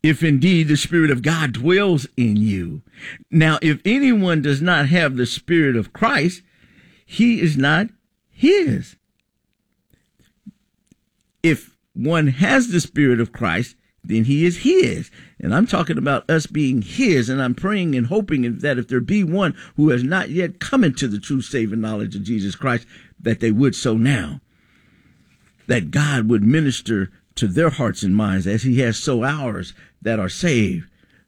if indeed the Spirit of God dwells in you. Now, if anyone does not have the Spirit of Christ, he is not his. If one has the Spirit of Christ, then he is his. And I'm talking about us being his, and I'm praying and hoping that if there be one who has not yet come into the true saving knowledge of Jesus Christ, that they would so now, that God would minister to their hearts and minds as he has so ours that are saved.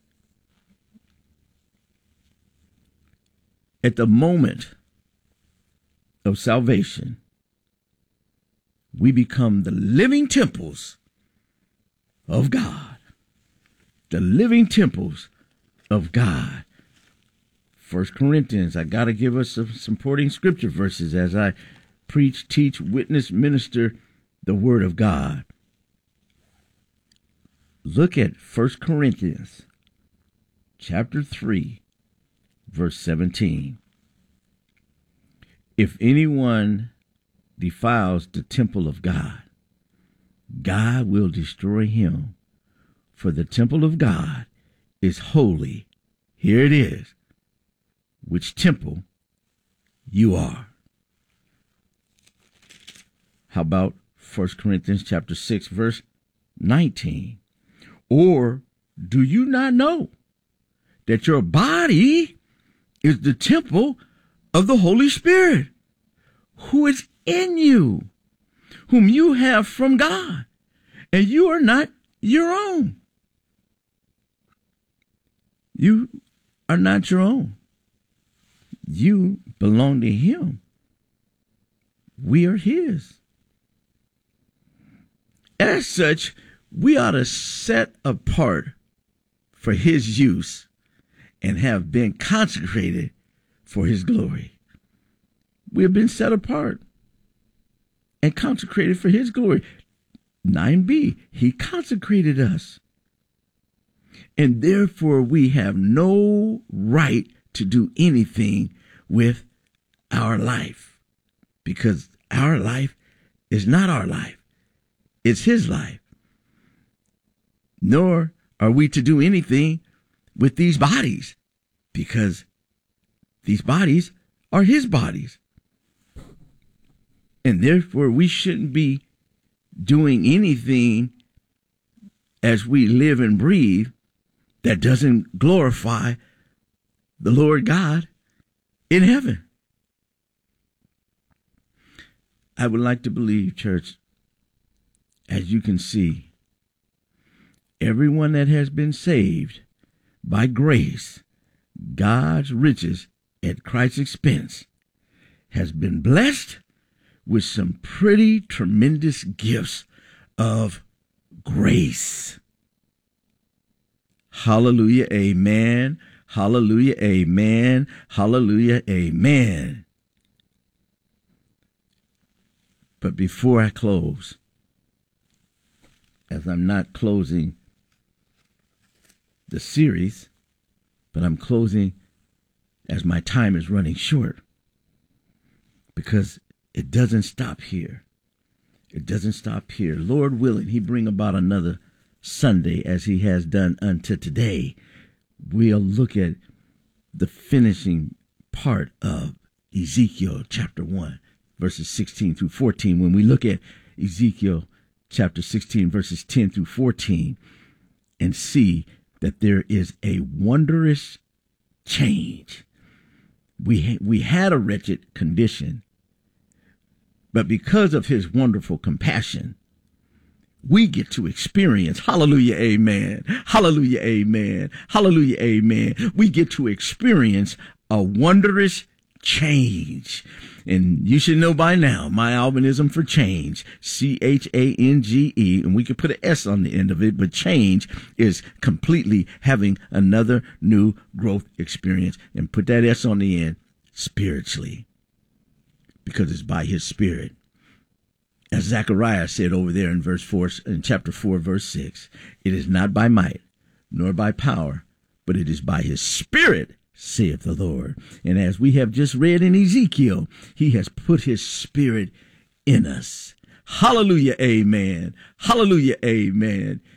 At the moment of salvation, we become the living temples of God. The living temples of God. 1 Corinthians, I got to give us some supporting scripture verses as I preach, teach, witness, minister the word of God. Look at 1 Corinthians chapter 3, verse 17. If anyone defiles the temple of God, God will destroy him, for the temple of God is holy. Here it is, which temple you are. How about 1 Corinthians chapter 6, verse 19? Or do you not know that your body is the temple of the Holy Spirit, who is in you, whom you have from God, and you are not your own? You are not your own. You belong to him. We are his. As such, we ought to set apart for his use and have been consecrated for his glory. We have been set apart and consecrated for his glory. 9b, he consecrated us. And therefore we have no right to do anything with our life, because our life is not our life. It's his life. Nor are we to do anything with these bodies, because these bodies are his bodies. And therefore we shouldn't be doing anything as we live and breathe that doesn't glorify the Lord God in heaven. I would like to believe, church, as you can see, everyone that has been saved by grace, God's riches at Christ's expense, has been blessed with some pretty tremendous gifts of grace. Hallelujah, amen. Hallelujah, amen. Hallelujah, amen. But before I close, as I'm not closing the series, but I'm closing as my time is running short, because it doesn't stop here. It doesn't stop here. Lord willing, he bring about another Sunday as he has done unto today. We'll look at the finishing part of Ezekiel chapter 1, verses 16 through 14. When we look at Ezekiel chapter 16, verses 10 through 14, and see that there is a wondrous change. We had a wretched condition, but because of his wonderful compassion, we get to experience, hallelujah, amen, hallelujah, amen, hallelujah, amen. We get to experience a wondrous change. And you should know by now, my albinism for change, change, and we could put an S on the end of it, but change is completely having another new growth experience, and put that S on the end, spiritually, because it's by his Spirit. As Zechariah said over there in verse 4, in chapter 4, verse 6, it is not by might nor by power, but it is by his Spirit, saith the Lord. And as we have just read in Ezekiel, he has put his Spirit in us. Hallelujah, amen. Hallelujah, amen.